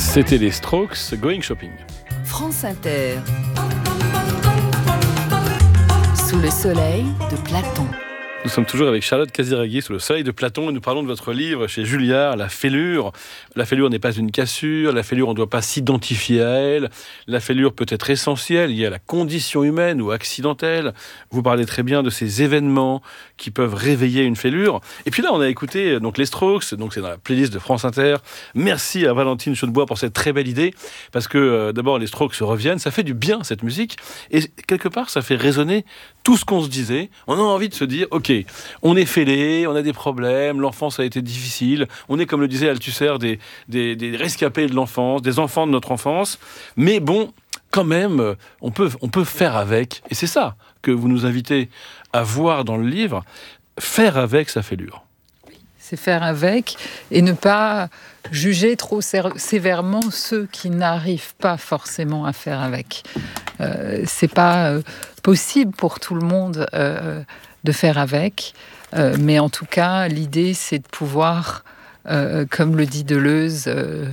C'était les Strokes, Going Shopping. France Inter. Sous le soleil de Platon. Nous sommes toujours avec Charlotte Casiraghi sous le soleil de Platon et nous parlons de votre livre chez Julliard, La fêlure. La fêlure n'est pas une cassure, la fêlure on ne doit pas s'identifier à elle, la fêlure peut être essentielle, liée à la condition humaine ou accidentelle. Vous parlez très bien de ces événements qui peuvent réveiller une fêlure. Et puis là on a écouté donc les Strokes, donc c'est dans la playlist de France Inter. Merci à Valentine Chaudebois pour cette très belle idée, parce que d'abord les Strokes se reviennent, ça fait du bien cette musique, et quelque part ça fait résonner tout ce qu'on se disait. On a envie de se dire, ok, on est fêlé, on a des problèmes, l'enfance a été difficile, on est, comme le disait Althusser, des rescapés de l'enfance, des enfants de notre enfance, mais bon, quand même, on peut faire avec, et c'est ça que vous nous invitez à voir dans le livre, faire avec sa fêlure. C'est faire avec et ne pas juger trop sévèrement ceux qui n'arrivent pas forcément à faire avec. C'est pas possible pour tout le monde de faire avec, mais en tout cas, l'idée, c'est de pouvoir, comme le dit Deleuze,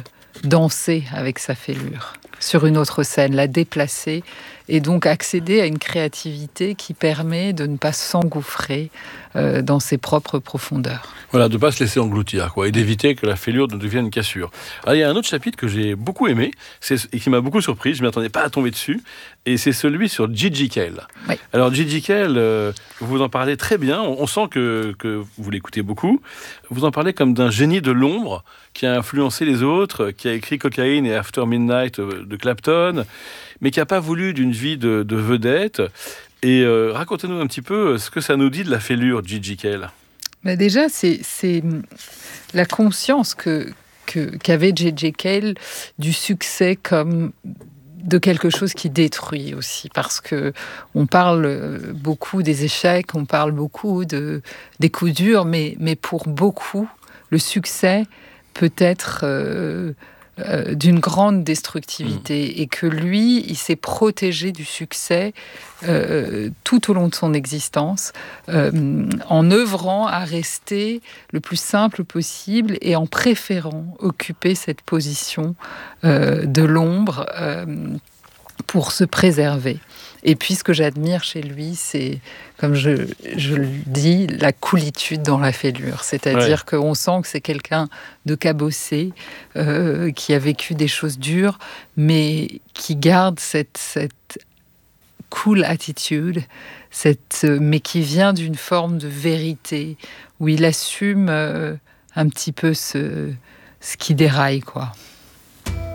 danser avec sa fêlure sur une autre scène, la déplacer et donc accéder à une créativité qui permet de ne pas s'engouffrer dans ses propres profondeurs. Voilà, de ne pas se laisser engloutir, quoi, et d'éviter que la fêlure ne devienne une cassure. Alors, il y a un autre chapitre que j'ai beaucoup aimé, et qui m'a beaucoup surpris, je ne m'y attendais pas à tomber dessus, et c'est celui sur Gigi Cale. Oui. Alors Gigi Cale, vous en parlez très bien, on sent que vous l'écoutez beaucoup, vous en parlez comme d'un génie de l'ombre, qui a influencé les autres, qui a écrit Cocaine et After Midnight de Clapton, mais qui n'a pas voulu d'une vie de vedette. Et racontez-nous un petit peu ce que ça nous dit de la fêlure, Gigi Cale. Déjà, c'est la conscience qu'avait Gigi Cale du succès comme de quelque chose qui détruit aussi, parce que on parle beaucoup des échecs, on parle beaucoup des coups durs, mais pour beaucoup, le succès peut être d'une grande destructivité, et que lui, il s'est protégé du succès tout au long de son existence, en œuvrant à rester le plus simple possible et en préférant occuper cette position de l'ombre pour se préserver. Et puis, ce que j'admire chez lui, c'est, comme je le dis, la coolitude dans la fêlure. C'est-à-dire qu'on sent que c'est quelqu'un de cabossé, qui a vécu des choses dures, mais qui garde cette cool attitude, mais qui vient d'une forme de vérité, où il assume un petit peu ce qui déraille, quoi.